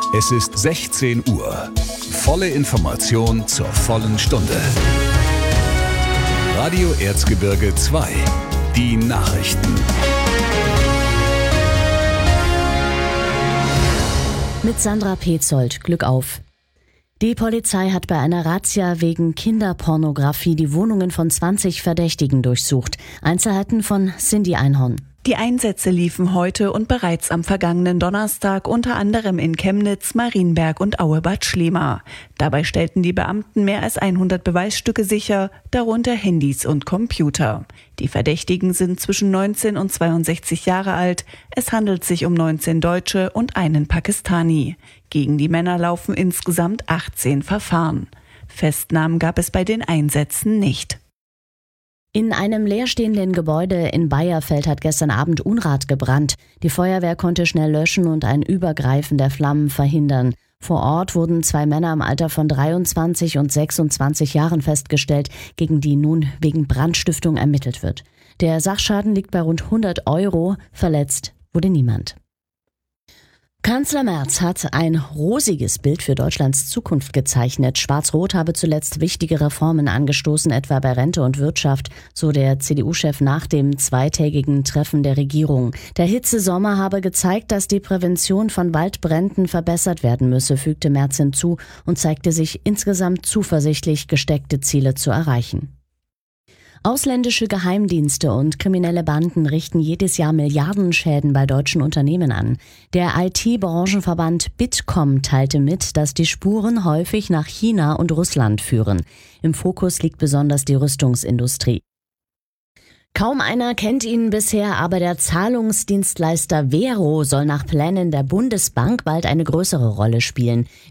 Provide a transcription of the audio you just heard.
Es ist 16 Uhr. Volle Information zur vollen Stunde. Radio Erzgebirge 2. Die Nachrichten. Mit Sandra Petzold. Glück auf. Die Polizei hat bei einer Razzia wegen Kinderpornografie die Wohnungen von 20 Verdächtigen durchsucht. Einzelheiten von Cindy Einhorn. Die Einsätze liefen heute und bereits am vergangenen Donnerstag unter anderem in Chemnitz, Marienberg und Auebad Schlema. Dabei stellten die Beamten mehr als 100 Beweisstücke sicher, darunter Handys und Computer. Die Verdächtigen sind zwischen 19 und 62 Jahre alt. Es handelt sich um 19 Deutsche und einen Pakistani. Gegen die Männer laufen insgesamt 18 Verfahren. Festnahmen gab es bei den Einsätzen nicht. In einem leerstehenden Gebäude in Bayerfeld hat gestern Abend Unrat gebrannt. Die Feuerwehr konnte schnell löschen und ein Übergreifen der Flammen verhindern. Vor Ort wurden 2 Männer im Alter von 23 und 26 Jahren festgestellt, gegen die nun wegen Brandstiftung ermittelt wird. Der Sachschaden liegt bei rund 100 €, verletzt wurde niemand. Kanzler Merz hat ein rosiges Bild für Deutschlands Zukunft gezeichnet. Schwarz-Rot habe zuletzt wichtige Reformen angestoßen, etwa bei Rente und Wirtschaft, so der CDU-Chef nach dem zweitägigen Treffen der Regierung. Der Hitzesommer habe gezeigt, dass die Prävention von Waldbränden verbessert werden müsse, fügte Merz hinzu und zeigte sich insgesamt zuversichtlich, gesteckte Ziele zu erreichen. Ausländische Geheimdienste und kriminelle Banden richten jedes Jahr Milliardenschäden bei deutschen Unternehmen an. Der IT-Branchenverband Bitkom teilte mit, dass die Spuren häufig nach China und Russland führen. Im Fokus liegt besonders die Rüstungsindustrie. Kaum einer kennt ihn bisher, aber der Zahlungsdienstleister Vero soll nach Plänen der Bundesbank bald eine größere Rolle spielen.